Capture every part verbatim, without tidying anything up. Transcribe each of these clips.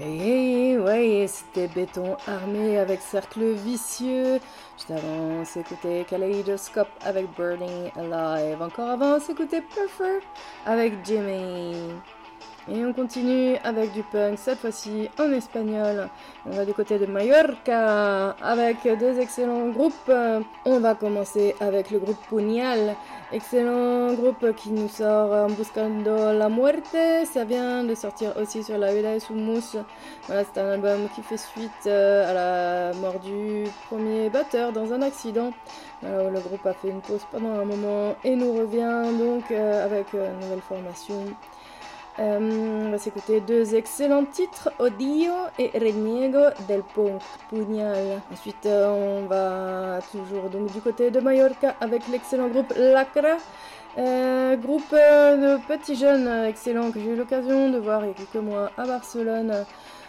Hey, hey, ouais, c'était Béton Armé avec Cercle Vicieux. Juste avant, c'était Kaleidoscope avec Burning Alive. Encore avant, c'était Puffer avec Jimmy. Et on continue avec du punk, cette fois-ci en espagnol. On va du côté de Mallorca avec deux excellents groupes. On va commencer avec le groupe Puñal, excellent groupe qui nous sort Buscando la Muerte. Ça vient de sortir aussi sur la Vida de Sumus. Voilà, c'est un album qui fait suite à la mort du premier batteur dans un accident. Alors, le groupe a fait une pause pendant un moment et nous revient donc avec une nouvelle formation. Euh, on va s'écouter deux excellents titres, Odio et Reniego del Punk Puñal. Ensuite, euh, on va toujours donc du côté de Mallorca avec l'excellent groupe Lacra. Euh, groupe euh, de petits jeunes euh, excellents que j'ai eu l'occasion de voir il y a quelques mois à Barcelone.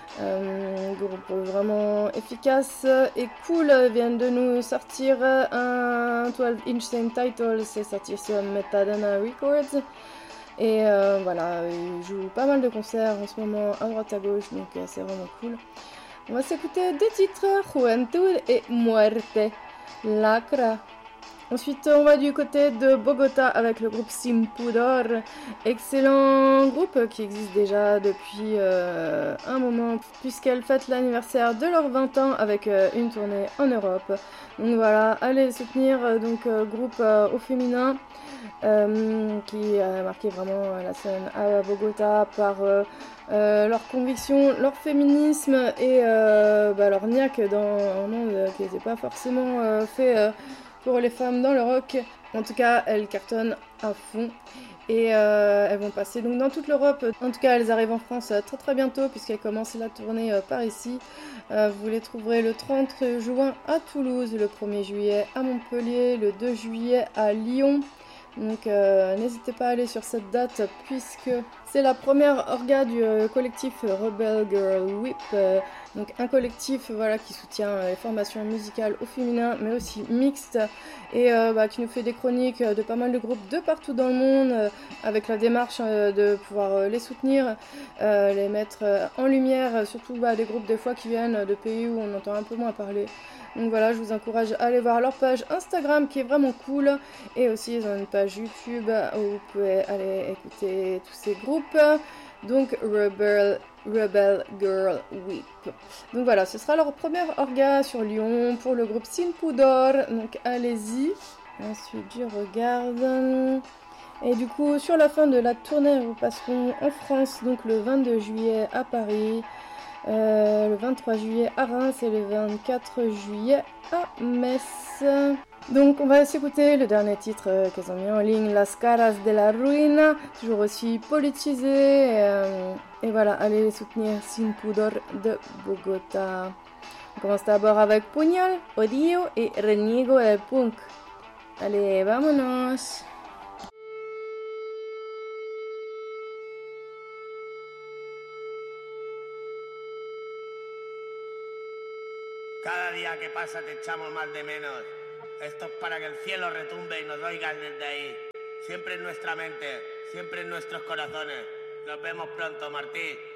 Euh, groupe vraiment efficace et cool, viennent de nous sortir un douze inch same title, c'est sorti sur Metadona Records. Et euh, voilà, ils jouent pas mal de concerts en ce moment à droite à gauche, donc euh, c'est vraiment cool. On va s'écouter deux titres, Juventud et Muerte, Lacra. Ensuite, on va du côté de Bogota avec le groupe Sin Pudor, excellent groupe qui existe déjà depuis euh, un moment, puisqu'elle fête l'anniversaire de leurs vingt ans avec euh, une tournée en Europe. Donc voilà, allez soutenir euh, donc euh, groupe euh, au féminin. Euh, qui a marqué vraiment la scène à Bogota par euh, euh, leur conviction, leur féminisme et euh, bah, leur niaque dans un monde qui n'était pas forcément euh, fait euh, pour les femmes dans le rock. En tout cas, elles cartonnent à fond et euh, elles vont passer donc dans toute l'Europe. En tout cas, elles arrivent en France très très bientôt puisqu'elles commencent la tournée euh, par ici. Euh, vous les trouverez le trente juin à Toulouse, le premier juillet à Montpellier, le deux juillet à Lyon. Donc euh, n'hésitez pas à aller sur cette date puisque c'est la première orga du euh, collectif Rebel Girl Whip, euh, donc un collectif voilà, qui soutient euh, les formations musicales au féminin mais aussi mixtes et euh, bah, qui nous fait des chroniques de pas mal de groupes de partout dans le monde euh, avec la démarche euh, de pouvoir euh, les soutenir, euh, les mettre euh, en lumière, surtout bah, des groupes des fois qui viennent de pays où on entend un peu moins parler. Donc voilà, je vous encourage à aller voir leur page Instagram qui est vraiment cool. Et aussi, ils ont une page YouTube où vous pouvez aller écouter tous ces groupes. Donc Rebel, Rebel Girl Whip. Donc voilà, ce sera leur première orga sur Lyon pour le groupe Sin Pudor. Donc allez-y. Ensuite, je regarde. Et du coup, sur la fin de la tournée, nous passerons en France, donc le vingt-deux juillet à Paris. Euh, le vingt-trois juillet à Reims et le vingt-quatre juillet à Metz. Donc on va s'écouter le dernier titre euh, qu'elles ont mis en ligne, Las Caras de la Ruina, toujours aussi politisé. Et, euh, et voilà, allez soutenir Sin Pudor de Bogota. On commence d'abord avec Puñal, Odio et Reniego del Punk. Allez, vámonos. Cada día que pasa te echamos más de menos. Esto es para que el cielo retumbe y nos oigas desde ahí. Siempre en nuestra mente, siempre en nuestros corazones. Nos vemos pronto, Martí.